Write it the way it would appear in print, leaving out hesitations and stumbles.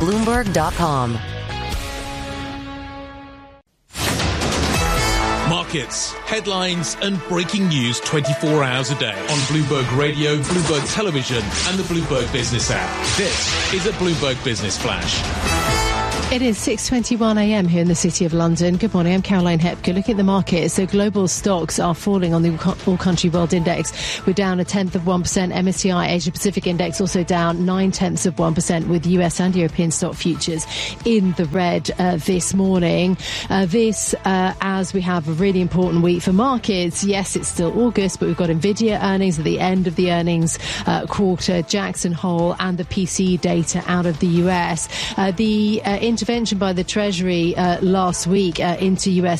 Bloomberg.com. Markets, headlines and breaking news 24 hours a day on Bloomberg Radio, Bloomberg Television and the Bloomberg Business app. This is a Bloomberg Business Flash. It is 6:21 a.m. here in the City of London. Good morning, I'm Caroline Hepker. Looking at the market, so global stocks are falling on the All-Country World Index. We're down 1/10%. MSCI Asia Pacific Index also down 0.9%, with US and European stock futures in the red this morning. As we have a really important week for markets. Yes, it's still August, but we've got Nvidia earnings at the end of the earnings quarter, Jackson Hole and the PCE data out of the US. The intervention by the Treasury last week into US